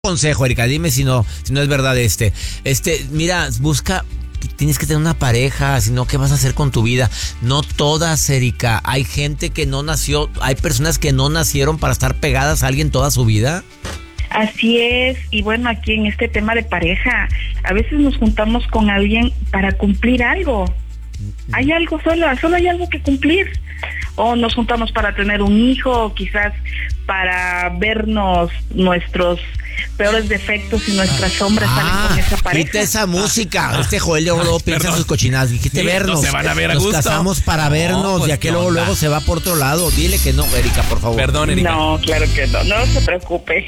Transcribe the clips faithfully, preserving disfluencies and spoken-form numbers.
Consejo, Erika, dime si no, si no es verdad este. Este, mira, busca, tienes que tener una pareja, si no, ¿qué vas a hacer con tu vida? No todas, Erika. Hay gente que no nació, hay personas que no nacieron para estar pegadas a alguien toda su vida. Así es, y bueno, aquí en este tema de pareja, a veces nos juntamos con alguien para cumplir algo. Hay algo solo, solo hay algo que cumplir. O nos juntamos para tener un hijo, o quizás para vernos nuestros peores defectos y nuestras sombras ah, salen con esa pareja. Quita esa música. Este Joel luego, luego piensa en sus cochinadas. Dijiste sí, vernos. No se van a ver a Nos gusto. casamos para vernos, no, pues y aquel luego, luego se va por otro lado. Dile que no, Erika, por favor. Perdón, Erika. No, claro que no, no se preocupe.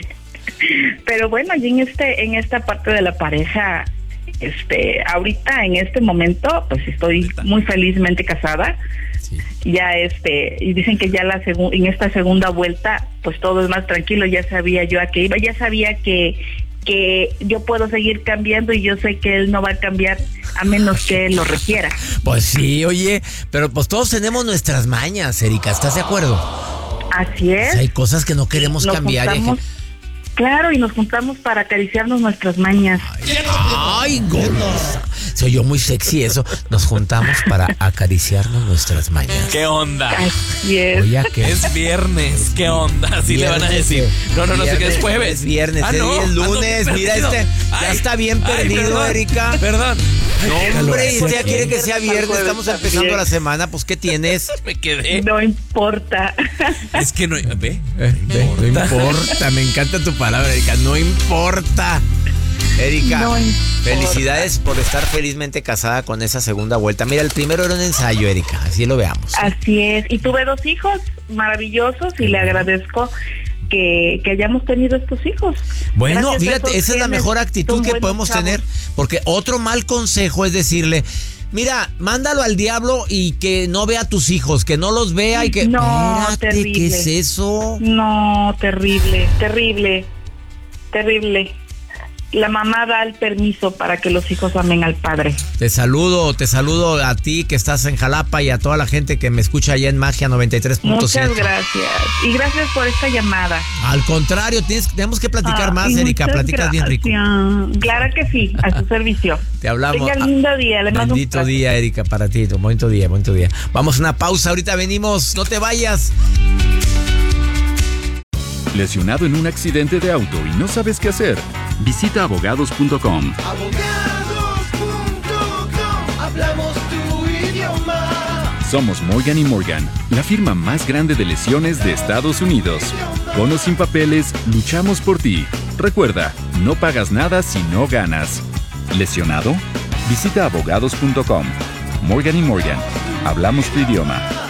Pero bueno, y en este, en esta parte de la pareja, este, ahorita en este momento, pues estoy muy felizmente casada. Sí. Ya este, y dicen que ya la segu- en esta segunda vuelta, pues todo es más tranquilo. Ya sabía yo a qué iba, ya sabía que que yo puedo seguir cambiando y yo sé que él no va a cambiar a menos que él lo requiera. Pues sí, oye, pero pues todos tenemos nuestras mañas, Erika, ¿estás de acuerdo? Así es. O sea, hay cosas que no queremos nos cambiar. Juntamos, claro, y nos juntamos para acariciarnos nuestras mañas. Ay, ay gordos. Se oyó muy sexy eso. Nos juntamos para acariciarnos nuestras mañas. ¿Qué onda? Así es. Oye, ¿qué? Es viernes. ¿Qué onda? Así viernes, le van a decir. No, no, no sé qué es jueves. Es viernes, ah, es no, lunes. ando Mira, perdido. este Ay, ya está bien perdido, ay, perdón, Erika. Perdón. No, hombre, este ya quiere que sea viernes. Estamos empezando la semana. Pues, ¿qué tienes? Me quedé. No importa. Es que no. ¿Ve? Eh, no importa. Me encanta tu palabra, Erika. No importa. Erika, no felicidades por estar felizmente casada con esa segunda vuelta. Mira, el primero era un ensayo, Erika, así lo veamos. Así es, y tuve dos hijos maravillosos y le agradezco que, que hayamos tenido estos hijos. Bueno, Gracias, fíjate, esa es la mejor actitud que podemos chavos. tener, porque otro mal consejo es decirle, mira, mándalo al diablo y que no vea a tus hijos, que no los vea y que... No, Espérate, terrible. ¿qué es eso? No, terrible, terrible, terrible. La mamá da el permiso para que los hijos amen al padre. Te saludo, te saludo a ti que estás en Jalapa y a toda la gente que me escucha allá en Magia noventa y tres punto siete. Muchas gracias. Y gracias por esta llamada. Al contrario, tienes, tenemos que platicar ah, más, Erika. Platicas bien rico. Claro que sí, a su servicio. Te hablamos. Tenga lindo día. Le mando Bendito un día, Erika, para ti. Bonito día, bonito día. Vamos a una pausa, ahorita venimos. No te vayas. ¿Lesionado en un accidente de auto y no sabes qué hacer? Visita abogados punto com. abogados punto com, hablamos tu idioma. Somos Morgan y Morgan, la firma más grande de lesiones de Estados Unidos. Con o sin papeles, luchamos por ti. Recuerda, no pagas nada si no ganas. ¿Lesionado? Visita abogados punto com. Morgan y Morgan, hablamos tu idioma.